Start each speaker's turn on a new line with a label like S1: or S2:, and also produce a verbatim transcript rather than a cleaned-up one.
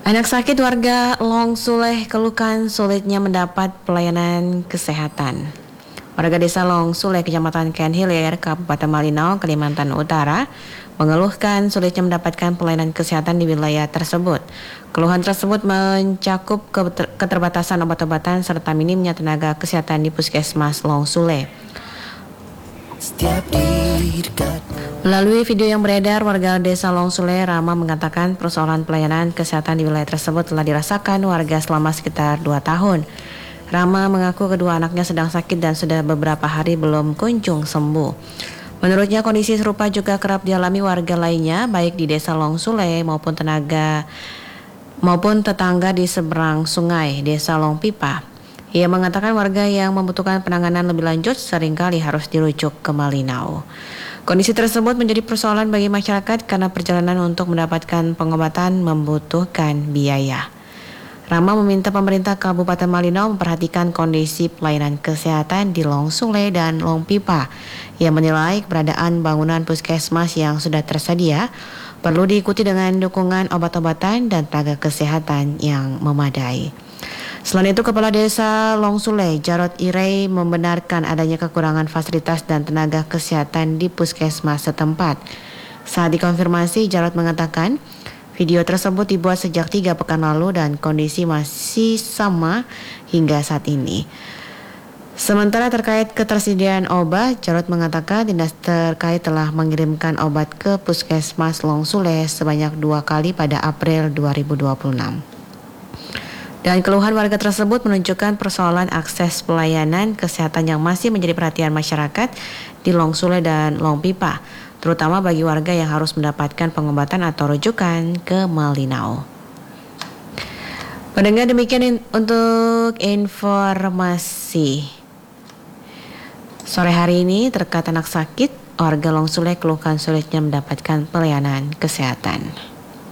S1: Anak sakit warga Long Suleh keluhkan sulitnya mendapat pelayanan kesehatan. Warga desa Long Suleh, Kecamatan Kenhilir, Kabupaten Malinau, Kalimantan Utara, mengeluhkan sulitnya mendapatkan pelayanan kesehatan di wilayah tersebut. Keluhan tersebut mencakup keterbatasan obat-obatan serta minimnya tenaga kesehatan di Puskesmas Long Suleh. Melalui video yang beredar, warga desa Long Suleh, Rama, mengatakan persoalan pelayanan kesehatan di wilayah tersebut telah dirasakan warga selama sekitar dua tahun. Rama mengaku kedua anaknya sedang sakit dan sudah beberapa hari belum kunjung sembuh. Menurutnya kondisi serupa juga kerap dialami warga lainnya, baik di desa Long Suleh maupun tenaga maupun tetangga di seberang sungai, desa Long Pipa. Ia mengatakan warga yang membutuhkan penanganan lebih lanjut seringkali harus dirujuk ke Malinau. Kondisi tersebut menjadi persoalan bagi masyarakat karena perjalanan untuk mendapatkan pengobatan membutuhkan biaya. Rama meminta pemerintah Kabupaten Malinau memperhatikan kondisi pelayanan kesehatan di Long Suleh dan Long Pipa. Ia menilai keberadaan bangunan puskesmas yang sudah tersedia perlu diikuti dengan dukungan obat-obatan dan tenaga kesehatan yang memadai. Selain itu, Kepala Desa Long Suleh, Jarod Irey, membenarkan adanya kekurangan fasilitas dan tenaga kesehatan di puskesmas setempat. Saat dikonfirmasi, Jarod mengatakan video tersebut dibuat sejak tiga pekan lalu dan kondisi masih sama hingga saat ini. Sementara terkait ketersediaan obat, Jarod mengatakan dinas terkait telah mengirimkan obat ke Puskesmas Long Suleh sebanyak dua kali pada April dua ribu dua puluh enam. Dan keluhan warga tersebut menunjukkan persoalan akses pelayanan kesehatan yang masih menjadi perhatian masyarakat di Long Suleh dan Long Pipa, terutama bagi warga yang harus mendapatkan pengobatan atau rujukan ke Malinau. Pendengar, demikian in- untuk informasi sore hari ini terkait anak sakit, warga Long Suleh keluhkan sulitnya mendapatkan pelayanan kesehatan.